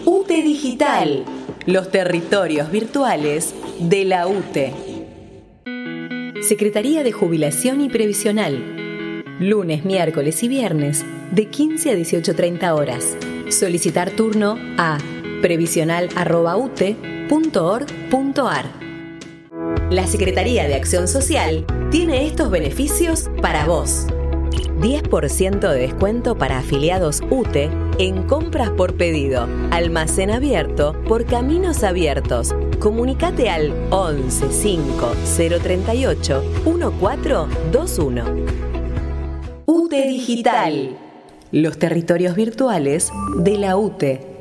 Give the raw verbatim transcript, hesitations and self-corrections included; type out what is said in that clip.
U T E Digital, los territorios virtuales de la U T E. Secretaría de Jubilación y Previsional. Lunes, miércoles y viernes de quince a dieciocho treinta horas. Solicitar turno a previsional arroba u t e punto org punto a r. La Secretaría de Acción Social tiene estos beneficios para vos. diez por ciento de descuento para afiliados U T E en compras por pedido. Almacén abierto por Caminos Abiertos. Comunicate al once cinco cero treinta y ocho catorce veintiuno. U T E Digital, los territorios virtuales de la U T E.